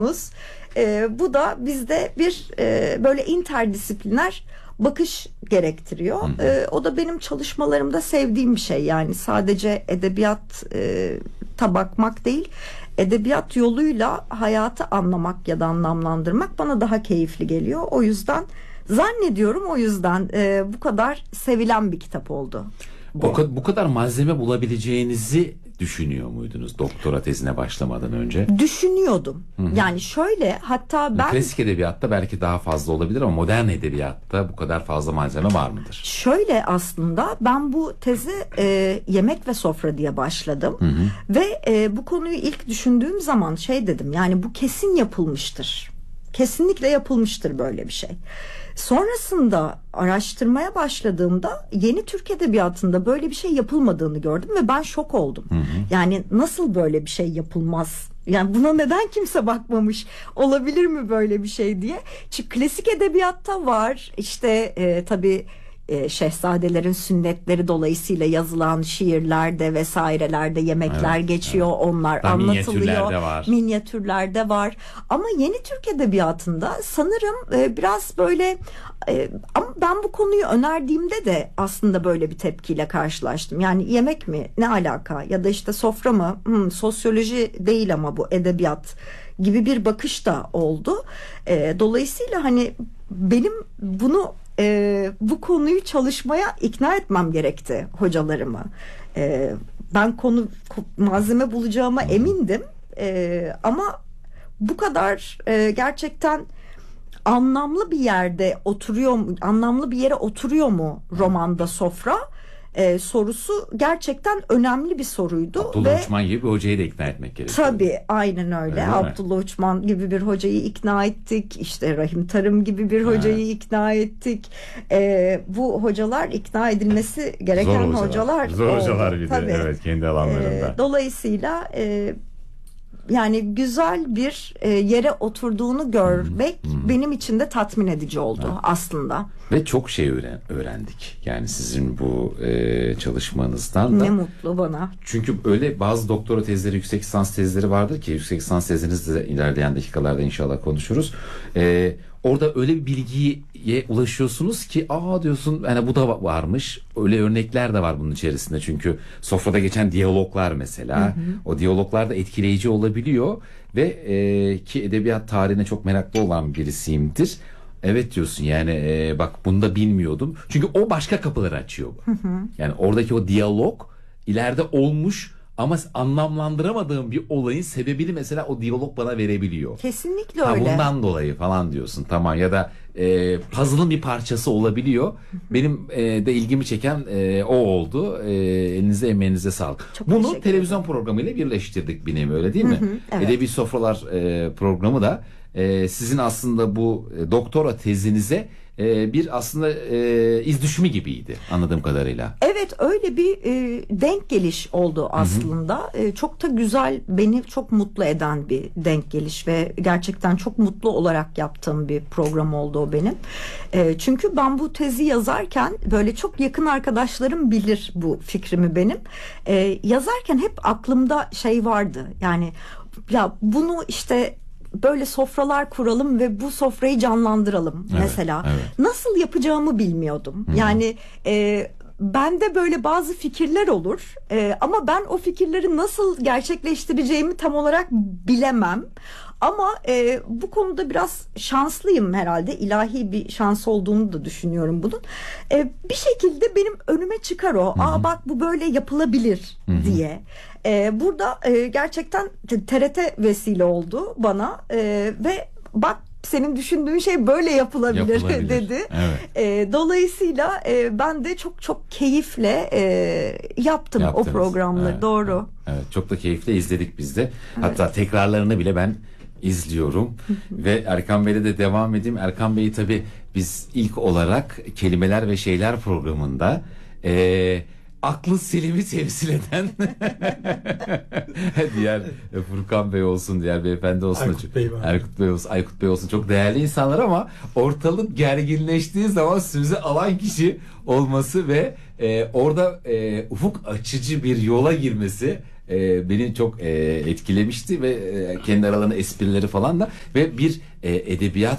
Bu da bizde bir böyle interdisipliner bakış gerektiriyor. O da benim çalışmalarımda sevdiğim bir şey. Yani sadece edebiyata bakmak değil, edebiyat yoluyla hayatı anlamak ya da anlamlandırmak bana daha keyifli geliyor. O yüzden zannediyorum bu kadar sevilen bir kitap oldu. Bu kadar malzeme bulabileceğinizi düşünüyor muydunuz doktora tezine başlamadan önce? Düşünüyordum. Yani şöyle, hatta ben... Klasik edebiyatta belki daha fazla olabilir ama modern edebiyatta bu kadar fazla malzeme var mıdır? Şöyle, aslında ben bu tezi yemek ve sofra diye başladım. Ve bu konuyu ilk düşündüğüm zaman dedim, yani bu kesin yapılmıştır. Kesinlikle yapılmıştır böyle bir şey. Sonrasında araştırmaya başladığımda yeni Türk edebiyatında böyle bir şey yapılmadığını gördüm ve ben şok oldum. Yani nasıl böyle bir şey yapılmaz? Yani buna neden kimse bakmamış? Olabilir mi böyle bir şey diye? Çünkü klasik edebiyatta var. Tabii şehzadelerin sünnetleri dolayısıyla yazılan şiirlerde vesairelerde yemekler geçiyor. Evet. Onlar daha anlatılıyor. Minyatürlerde var. Ama yeni Türk edebiyatında sanırım biraz böyle ama ben bu konuyu önerdiğimde de aslında böyle bir tepkiyle karşılaştım. Yani yemek mi? Ne alaka? Ya da sofra mı? Sosyoloji değil ama bu edebiyat gibi bir bakış da oldu. Dolayısıyla hani benim bu konuyu çalışmaya ikna etmem gerekti hocalarımı. Ben malzeme bulacağıma emindim. Ama bu kadar gerçekten anlamlı bir yere oturuyor mu romanda sofra? Sorusu gerçekten önemli bir soruydu. Abdullah Uçman gibi bir hocayı da ikna etmek gerekiyor. Tabii, aynen öyle. Abdullah Uçman gibi bir hocayı ikna ettik. Rahim Tarım gibi bir hocayı ikna ettik. Bu hocalar ikna edilmesi gereken hocalar. Zor hocalar bir de. Tabii. Evet, kendi alanlarında. Dolayısıyla yani güzel bir yere oturduğunu görmek benim için de tatmin edici oldu aslında. Ve çok şey öğrendik. Yani sizin bu çalışmanızdan da. Ne mutlu bana. Çünkü öyle bazı doktora tezleri, yüksek lisans tezleri vardır ki, yüksek lisans tezlerinizde de ilerleyen dakikalarda inşallah konuşuruz. Orada öyle bir bilgiye ulaşıyorsunuz ki diyorsun, yani bu da varmış. Öyle örnekler de var bunun içerisinde. Çünkü sofrada geçen diyaloglar mesela. O diyaloglar da etkileyici olabiliyor. Ve ki edebiyat tarihine çok meraklı olan birisiyimdir. Evet diyorsun, yani bak bunu da bilmiyordum. Çünkü o başka kapıları açıyor. Yani oradaki o diyalog ileride olmuş ama anlamlandıramadığım bir olayın sebebini mesela o diyalog bana verebiliyor. Kesinlikle öyle. Bundan dolayı falan diyorsun, tamam, ya da puzzle'ın bir parçası olabiliyor. Benim de ilgimi çeken o oldu. Elinize emeğinize sağlık. Bunu televizyon programıyla birleştirdik bir nevi, öyle değil mi? Evet. Edebi Sofralar programı da sizin aslında bu doktora tezinize bir aslında iz düşümü gibiydi anladığım kadarıyla. Evet, öyle bir denk geliş oldu aslında. Çok da güzel, beni çok mutlu eden bir denk geliş ve gerçekten çok mutlu olarak yaptığım bir program oldu o benim. Çünkü ben bu tezi yazarken, böyle çok yakın arkadaşlarım bilir bu fikrimi benim. Yazarken hep aklımda vardı. Yani ya bunu böyle sofralar kuralım ve bu sofrayı canlandıralım mesela. Evet. Nasıl yapacağımı bilmiyordum. Yani bende böyle bazı fikirler olur ama ben o fikirleri nasıl gerçekleştireceğimi tam olarak bilemem. Ama bu konuda biraz şanslıyım herhalde. İlahi bir şans olduğunu da düşünüyorum bunun. Bir şekilde benim önüme çıkar o. Bak bu böyle yapılabilir diye. Burada gerçekten TRT vesile oldu bana ve bak senin düşündüğün şey böyle yapılabilir. Dedi. Evet. Dolayısıyla ben de çok çok keyifle yaptım o programları. Evet. Doğru. Evet, çok da keyifle izledik biz de. Evet. Hatta tekrarlarını bile ben izliyorum. Ve Erkan Bey'le de devam edeyim. Erkan Bey'i tabii biz ilk olarak Kelimeler ve Şeyler programında aklı selimi temsil eden diğer Furkan Bey olsun, diğer beyefendi olsun, Aykut Bey olsun, çok değerli insanlar ama ortalık gerginleştiği zaman sözü alan kişi olması ve orada ufuk açıcı bir yola girmesi beni çok etkilemişti ve kendi aralarında esprileri falan da ve bir edebiyat